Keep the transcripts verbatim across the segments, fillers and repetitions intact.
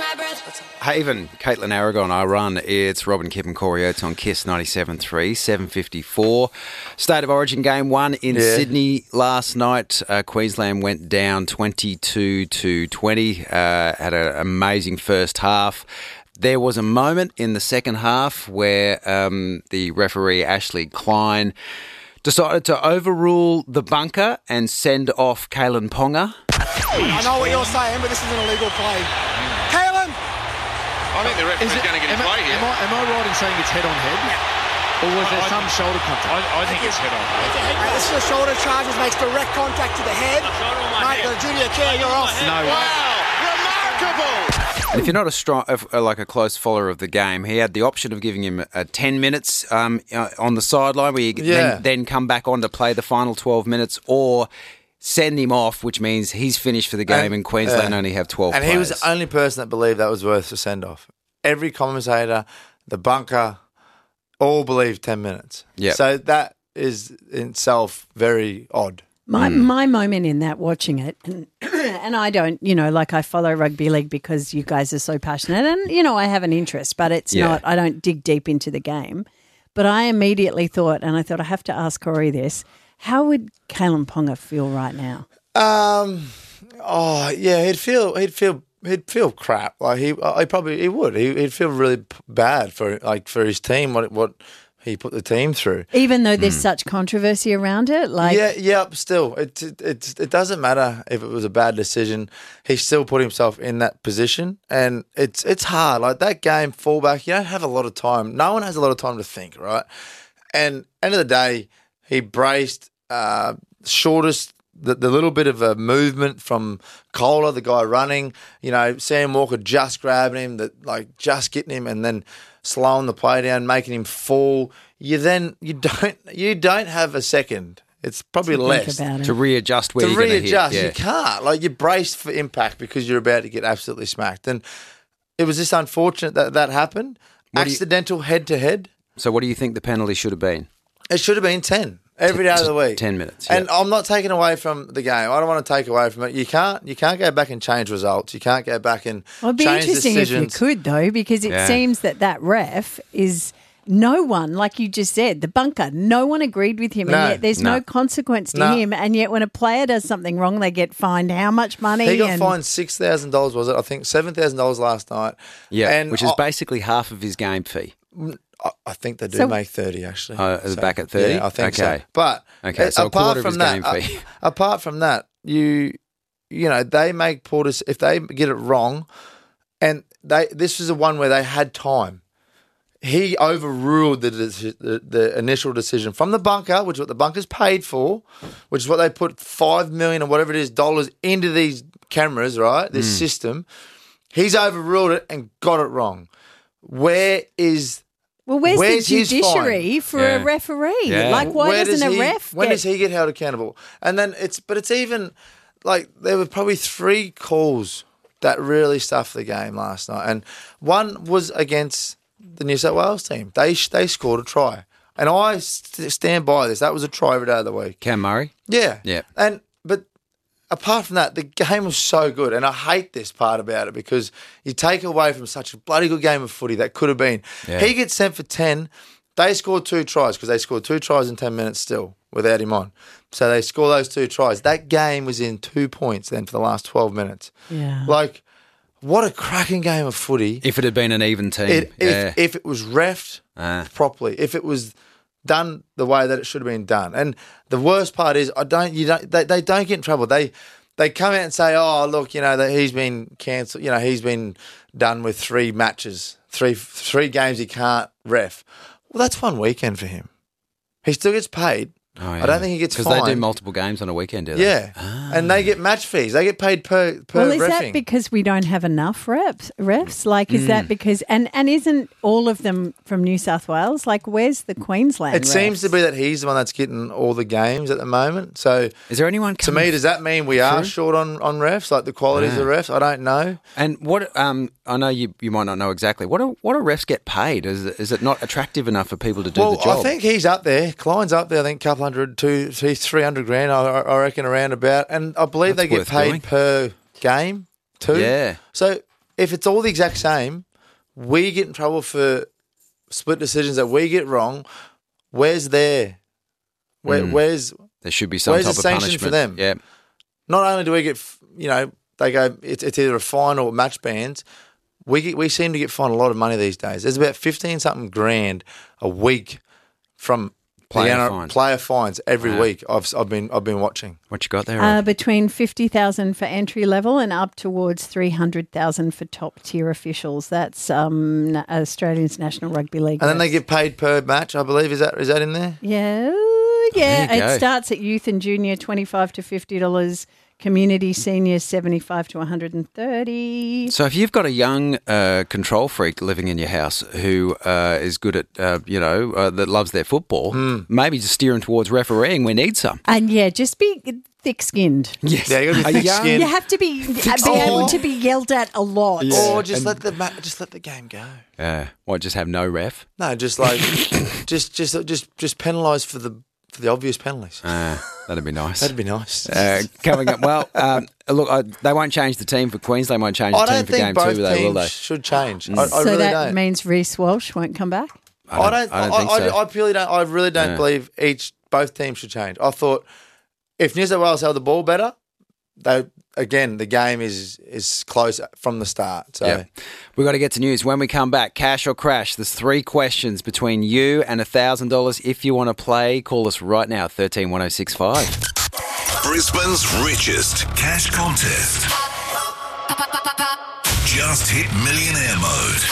Haven, Caitlin Aragon, I run. It's Robin Kipp and Corey Oates on Kiss ninety-seven point three, seven fifty-four. State of Origin game one in yeah. Sydney last night. Uh, Queensland went down twenty-two to twenty. Uh, had an amazing first half. There was a moment in the second half where um, the referee, Ashley Klein, decided to overrule the bunker and send off Kalyn Ponga. I know what you're saying, but this is an illegal play. Kalyn! I think the referee's going to get in play here. Am I, am I right in saying it's head on head? Yeah. Or was there I, some I, shoulder contact? I, I think it's head on head. Mate, this is a shoulder charge, which makes direct contact to the head. Mate, the junior care, you're off. No way. Wow! Remarkable! And if you're not a strong, like a close follower of the game, he had the option of giving him uh, ten minutes um, uh, on the sideline, where you yeah. then, then come back on to play the final twelve minutes, or send him off, which means he's finished for the game and, and Queensland uh, only have twelve and players. He was the only person that believed that was worth a send-off. Every commentator, the bunker, all believed ten minutes. Yep. So that is in itself very odd. My mm. my moment in that, watching it, and and I don't, you know, like I follow rugby league because you guys are so passionate, and, you know, I have an interest, but it's yeah. not, I don't dig deep into the game. But I immediately thought, and I thought I have to ask Corey this, how would Kalyn Ponga feel right now? Um, oh yeah, he'd feel he'd feel he'd feel crap. Like he, he probably he would. He, he'd feel really bad for like for his team. What what he put the team through. Even though there's mm. such controversy around it, like yeah, yeah. Still, it it it, it doesn't matter if it was a bad decision. He still put himself in that position, and it's it's hard. Like that game, fullback, you don't have a lot of time. No one has a lot of time to think, right? And end of the day, he braced, uh, shortest. The, the little bit of a movement from Kohler, the guy running, you know, Sam Walker just grabbing him, that like just getting him, and then slowing the play down, making him fall. You then you don't you don't have a second. It's probably to less it. to readjust where to you're readjust. Hit, yeah. You can't. Like you're braced for impact because you're about to get absolutely smacked. And it was just unfortunate that that happened. What Accidental head to head. So what do you think the penalty should have been? It should have been ten. Every day of the week, ten minutes, yeah. And I'm not taking away from the game. I don't want to take away from it. You can't, you can't go back and change results. You can't go back and well, it'd be change interesting decisions. if you could, though, because it yeah. seems that that ref is no one, like you just said, the bunker. No one agreed with him, no, and yet there's no, no consequence to no. him. And yet, when a player does something wrong, they get fined how much money? He got and... fined six thousand dollars. Was it? I think seven thousand dollars last night. Yeah, and which is I, basically half of his game fee. I think they do so, make thirty actually. Oh, so, back at thirty. Yeah, I think okay. so. But okay, so apart a quarter from of his that, game fee. Uh, apart from that, you you know they make poor dec- if they get it wrong, and they this is the one where they had time. He overruled the, the the initial decision from the bunker, which is what the bunker's paid for, which is what they put five million or whatever it is dollars into these cameras, right? This mm. system. He's overruled it and got it wrong. Where is well? Where's, where's the judiciary for yeah. a referee? Yeah. Like, why Where doesn't does a he, ref? When get... does he get held accountable? And then it's, but it's even like there were probably three calls that really stuffed the game last night, and one was against the New South Wales team. They they scored a try, and I st- stand by this. That was a try every day of the week. Cam Murray. Yeah, yeah, and but. Apart from that, the game was so good, and I hate this part about it because you take away from such a bloody good game of footy that could have been. Yeah. He gets sent for ten. They scored two tries because they scored two tries in ten minutes still without him on. So they score those two tries. That game was in two points then for the last twelve minutes. Yeah. Like, what a cracking game of footy. If it had been an even team. It, yeah. if, if it was reffed ah. properly, if it was done the way that it should have been done. And the worst part is I don't you don't they, they don't get in trouble. They they come out and say, "Oh, look, you know, that he's been cancelled, you know, he's been done with three matches, three three games he can't ref." Well, that's one weekend for him. He still gets paid. Oh, yeah. I don't think he gets fined. Because they do multiple games on a weekend, do they? Yeah. Ah. And they get match fees. They get paid per per Well, is reffing. that because we don't have enough reps? Refs, like, is Mm. that because and and isn't all of them from New South Wales? Like, where's the Queensland? It refs? seems to be that he's the one that's getting all the games at the moment. So, is there anyone to me, does that mean we are through? short on, on refs, like the qualities Yeah. of refs? I don't know. And what um, I know you you might not know exactly. What do what do refs get paid? Is it, is it not attractive enough for people to do well, the job? I think he's up there. Klein's up there. I think a couple hundred, two, three hundred grand. I, I reckon around about, and I believe That's they get worth paid doing. per game too. Yeah. So if it's all the exact same, we get in trouble for split decisions that we get wrong. Where's there? Where, mm. Where's there should be some where's type the of sanction punishment for them? Yeah. Not only do we get, you know, they go, it's, it's either a fine or match bans. We get, we seem to get fined a lot of money these days. There's about fifteen something grand a week from player the, fines. Player fines every Wow. week. I've I've been I've been watching. What you got there? Uh, between fifty thousand for entry level and up towards three hundred thousand for top tier officials. That's um, Australia's National Rugby League. And then they That's- get paid per match, I believe. Is that is that in there? Yeah, yeah. There you It go. starts at youth and junior, twenty-five to fifty dollars. Community senior, seventy-five to one hundred thirty. So if you've got a young uh, control freak living in your house who uh, is good at, uh, you know, uh, that loves their football, Mm. maybe just steer them towards refereeing. We need some. And yeah, just be thick-skinned. Yes. Yeah, you got to A be young- thick-skinned. You have to be, be able to be yelled at a lot. Yeah. Or just And- let the ma- just let the game go. Uh, what, just have no ref? No, just like just just just just penalise for the for the obvious penalties. Uh, that'd be nice. That'd be nice. Uh, coming up, well, um, look, I, they won't change the team for Queensland. Won't change the I team don't for think game both two, they will teams they? should change. Mm. I, I so really that don't. means Reece Walsh won't come back? I don't. I I don't think so. I, I purely don't. I really don't Yeah. believe each both teams should change. I thought if New South Wales held the ball better, they again the game is is close from the start. So Yeah. We've got to get to news. When we come back, cash or crash, there's three questions between you and one thousand dollars. If you want to play, call us right now, thirteen one oh six five. Brisbane's richest cash contest. Just hit millionaire mode.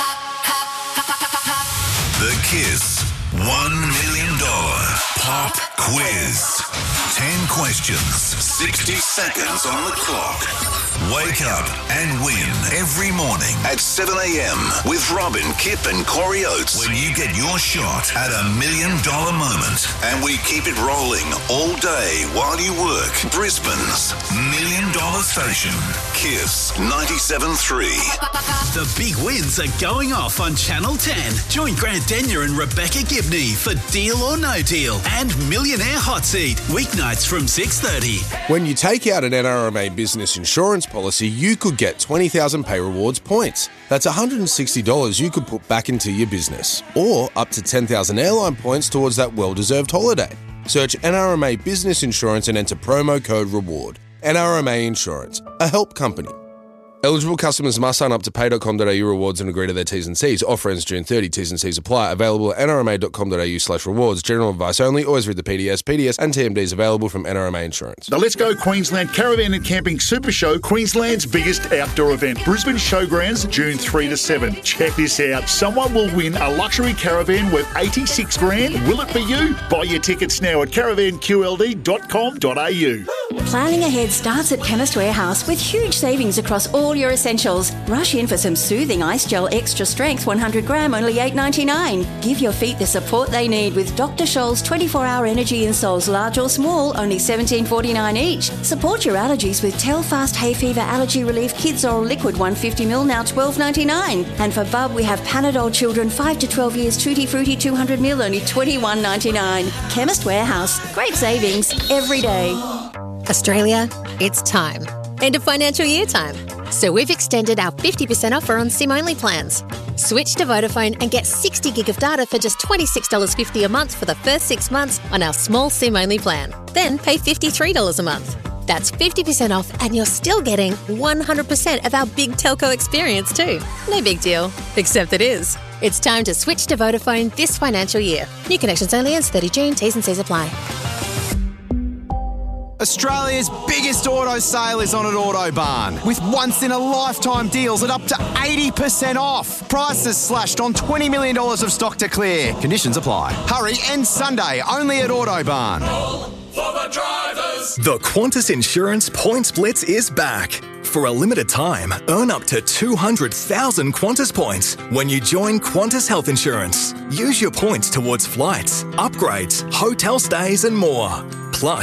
The Kiss one million dollars pop quiz. ten questions, sixty seconds on the clock. Wake up and win every morning at seven a.m. with Robin, Kip and Corey Oates when you get your shot at a million dollar moment. And we keep it rolling all day while you work. Brisbane's million dollar station. Kiss ninety-seven point three. The big wins are going off on Channel ten. Join Grant Denyer and Rebecca Gibney for Deal or No Deal and Millionaire Hot Seat, weeknights from six thirty. When you take out an N R M A business insurance policy, you could get twenty thousand Pay Rewards points. That's one hundred sixty dollars you could put back into your business. Or up to ten thousand airline points towards that well-deserved holiday. Search N R M A Business Insurance and enter promo code REWARD. N R M A Insurance, a help company. Eligible customers must sign up to pay dot com dot a u rewards and agree to their T's and C's. Offer ends June thirtieth. T's and C's apply. Available at n r m a dot com dot a u slash rewards. General advice only. Always read the P D S. P D S and T M Ds available from N R M A Insurance. The Let's Go Queensland Caravan and Camping Super Show, Queensland's biggest outdoor event. Brisbane Showgrounds, June third to seventh. Check this out. Someone will win a luxury caravan worth eighty-six grand. Will it be you? Buy your tickets now at caravan q l d dot com dot a u. Planning ahead starts at Chemist Warehouse with huge savings across all your essentials. Rush in for some soothing ice gel extra strength one hundred gram, only eight ninety-nine. Give your feet the support they need with Doctor Scholl's twenty-four hour energy insoles, large or small, only seventeen forty-nine each. Support your allergies with Telfast Hay Fever Allergy Relief Kids Oral Liquid one hundred fifty milliliters, now twelve ninety-nine. And for Bub, we have Panadol Children five to twelve years Tutti Frutti two hundred milliliters, only twenty-one ninety-nine. Chemist Warehouse, great savings every day. Australia, it's time. End of financial year time. So we've extended our fifty percent offer on SIM-only plans. Switch to Vodafone and get sixty gig of data for just twenty-six dollars fifty a month for the first six months on our small SIM-only plan. Then pay fifty-three dollars a month. That's fifty percent off and you're still getting one hundred percent of our big telco experience too. No big deal, except it is. It's time to switch to Vodafone this financial year. New connections only ends thirtieth of June. T's and C's apply. Australia's biggest auto sale is on at Autobarn, with once-in-a-lifetime deals at up to eighty percent off. Prices slashed on twenty million dollars of stock to clear. Conditions apply. Hurry, end Sunday, only at Autobarn. For the drivers. The Qantas Insurance Points Blitz is back. For a limited time, earn up to two hundred thousand Qantas points when you join Qantas Health Insurance. Use your points towards flights, upgrades, hotel stays and more. Plus,